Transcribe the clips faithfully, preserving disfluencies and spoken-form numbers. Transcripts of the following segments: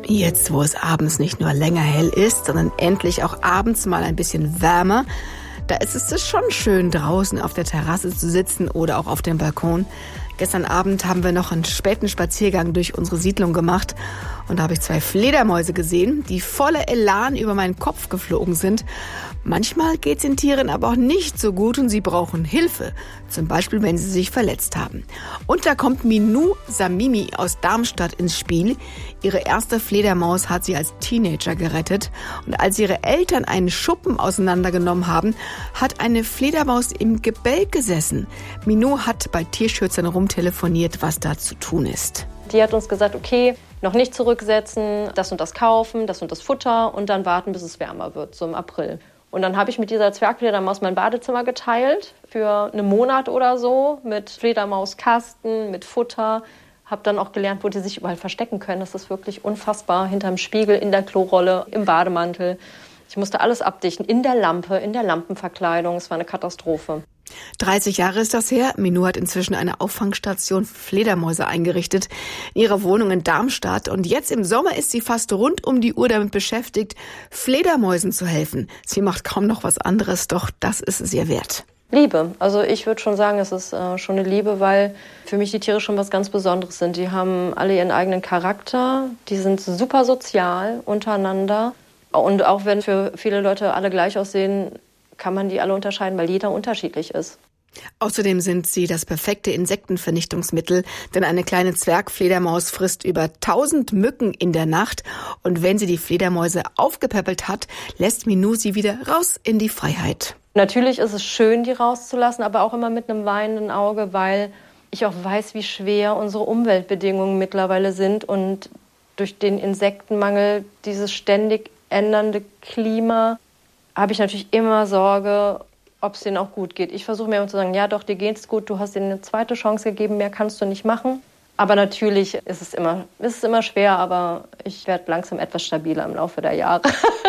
Jetzt, wo es abends nicht nur länger hell ist, sondern endlich auch abends mal ein bisschen wärmer, da ist es schon schön, draußen auf der Terrasse zu sitzen oder auch auf dem Balkon. Gestern Abend haben wir noch einen späten Spaziergang durch unsere Siedlung gemacht und da habe ich zwei Fledermäuse gesehen, die voller Elan über meinen Kopf geflogen sind. Manchmal geht es den Tieren aber auch nicht so gut und sie brauchen Hilfe, zum Beispiel wenn sie sich verletzt haben. Und da kommt Minou Samimi aus Darmstadt ins Spiel. Ihre erste Fledermaus hat sie als Teenager gerettet und als ihre Eltern einen Schuppen auseinandergenommen haben, hat eine Fledermaus im Gebälk gesessen. Minou hat bei Tierschützern rumtelefoniert, was da zu tun ist. Die hat uns gesagt, okay, noch nicht zurücksetzen, das und das kaufen, das und das Futter und dann warten, bis es wärmer wird, so im April. Und dann habe ich mit dieser Zwergfledermaus mein Badezimmer geteilt für einen Monat oder so mit Fledermauskasten, mit Futter. Habe dann auch gelernt, wo die sich überall verstecken können. Das ist wirklich unfassbar. Hinterm Spiegel, in der Klorolle, im Bademantel. Ich musste alles abdichten, in der Lampe, in der Lampenverkleidung. Es war eine Katastrophe. dreißig Jahre ist das her. Minou hat inzwischen eine Auffangstation für Fledermäuse eingerichtet in ihrer Wohnung in Darmstadt. Und jetzt im Sommer ist sie fast rund um die Uhr damit beschäftigt, Fledermäusen zu helfen. Sie macht kaum noch was anderes, doch das ist es ihr wert. Liebe. Also ich würde schon sagen, es ist äh, schon eine Liebe, weil für mich die Tiere schon was ganz Besonderes sind. Die haben alle ihren eigenen Charakter, die sind super sozial untereinander. Und auch wenn für viele Leute alle gleich aussehen, kann man die alle unterscheiden, weil jeder unterschiedlich ist. Außerdem sind sie das perfekte Insektenvernichtungsmittel, denn eine kleine Zwergfledermaus frisst über tausend Mücken in der Nacht und wenn sie die Fledermäuse aufgepäppelt hat, lässt Minou sie wieder raus in die Freiheit. Natürlich ist es schön, die rauszulassen, aber auch immer mit einem weinenden Auge, weil ich auch weiß, wie schwer unsere Umweltbedingungen mittlerweile sind und durch den Insektenmangel, dieses ständig ändernde Klima, habe ich natürlich immer Sorge, ob es denen auch gut geht. Ich versuche mir immer zu sagen, ja doch, dir geht's gut, du hast ihnen eine zweite Chance gegeben, mehr kannst du nicht machen. Aber natürlich ist es immer, ist es immer schwer, aber ich werde langsam etwas stabiler im Laufe der Jahre.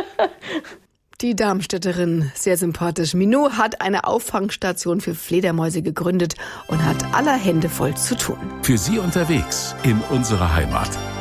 Die Darmstädterin, sehr sympathisch. Minou hat eine Auffangstation für Fledermäuse gegründet und hat aller Hände voll zu tun. Für Sie unterwegs in unserer Heimat.